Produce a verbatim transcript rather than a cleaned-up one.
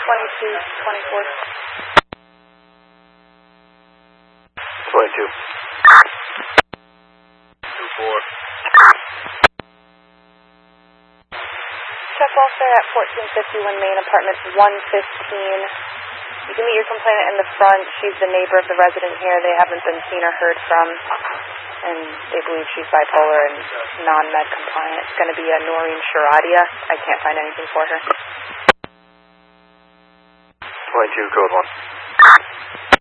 twenty-two twenty-four. twenty-two. two four. Check welfare at fourteen fifty-one Main, apartment one fifteen. You can meet your complainant in the front. She's the neighbor of the resident here. They haven't been seen or heard from, and they believe she's bipolar and non-med compliant. It's going to be a Noreen Sharadia. I can't find anything for her. twenty-two, code one.